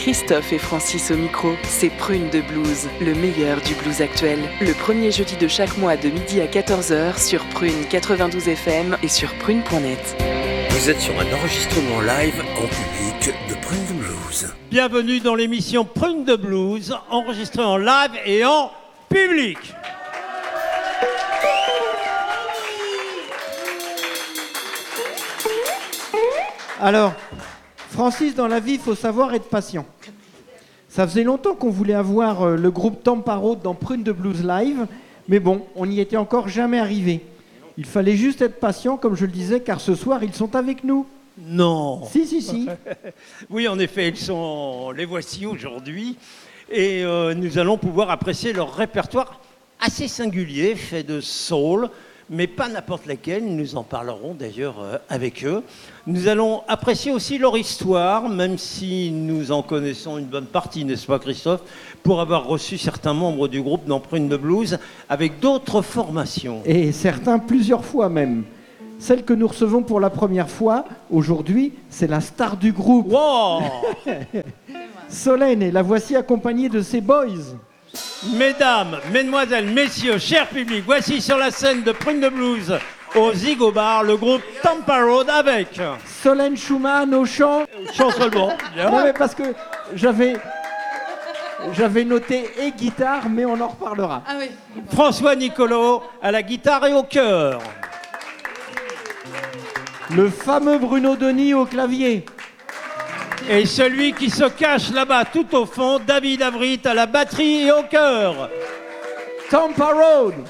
Christophe et Francis au micro, c'est Prune de Blues, le meilleur du blues actuel. Le premier jeudi de chaque mois de midi à 14h sur Prune 92 FM et sur prune.net. Vous êtes sur un enregistrement live en public de Prune de Blues. Bienvenue dans l'émission Prune de Blues, enregistrée en live et en public. Alors, Francis, dans la vie, il faut savoir être patient. Ça faisait longtemps qu'on voulait avoir le groupe Tampa Road dans Prune de Blues Live, mais bon, on n'y était encore jamais arrivé. Il fallait juste être patient, comme je le disais, car ce soir, ils sont avec nous. Non. Si. Oui, en effet, les voici aujourd'hui. Et nous allons pouvoir apprécier leur répertoire assez singulier, fait de soul, mais pas n'importe laquelle. Nous en parlerons d'ailleurs avec eux. Nous allons apprécier aussi leur histoire, même si nous en connaissons une bonne partie, n'est-ce pas Christophe, pour avoir reçu certains membres du groupe dans Prune de Blues avec d'autres formations. Et certains plusieurs fois même. Celle que nous recevons pour la première fois, aujourd'hui, c'est la star du groupe. Wow. Solène, et la voici accompagnée de ses boys. Mesdames, mesdemoiselles, messieurs, chers publics, voici sur la scène de Prune de Blues au Zigo Bar, le groupe Tampa Road avec Solène Schumann au chant. chant seulement. Non mais parce que j'avais noté et guitare, mais on en reparlera. Ah oui. François Nicolo à la guitare et au chœur. Le fameux Bruno Denis au clavier. Et celui qui se cache là-bas tout au fond, David Avrit à la batterie et au chœur. Tampa Road.